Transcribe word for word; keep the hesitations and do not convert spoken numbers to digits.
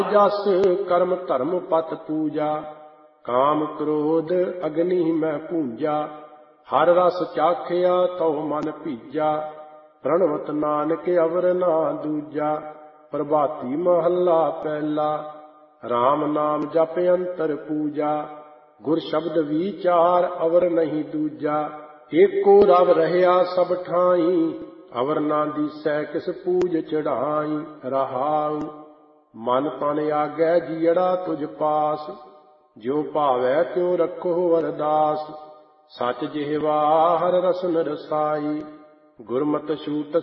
ਜਸ ਕਰਮ ਧਰਮ ਪਤ ਪੂਜਾ, ਕਾਮ ਕ੍ਰੋਧ ਅਗਨੀ ਮੈਂ ਪੂੰਜਾ। ਹਰ ਰਸ ਚਾਖਿਆ ਤਉ ਮਨ ਭੀਜਾ, ਪ੍ਰਣਵਤ ਨਾਨਕ ਅਵਰ ਨਾ ਦੂਜਾ। ਪ੍ਰਭਾਤੀ ਮਹੱਲਾ ਪਹਿਲਾ, ਰਾਮ ਨਾਮ ਜਪ ਅੰਤਰ ਪੂਜਾ। ਗੁਰ ਸ਼ਬਦ ਵਿਚਾਰ ਅਵਰ ਨਹੀਂ ਦੂਜਾ। ਏਕੋ ਰਵ ਰਹਿਆ ਸਭ ਠਾਈ, ਅਵਰ ਨਾ ਦੀਸੈ ਕਿਸ ਪੂਜ ਚੜਾਈ। ਰਹਾਉ ਮਨ ਤਨ ਆਗੈ ਜੀਅੜਾ ਤੁਝ ਪਾਸ, ਜਿਉ ਭਾਵੈ ਤਿਉ ਰੱਖੋ ਅਰਦਾਸ। ਸਚ ਜਿਹਵਾ ਹਰ ਰਸਨ ਰਸਾਈ, ਗੁਰਮਤਿ ਛੂਟ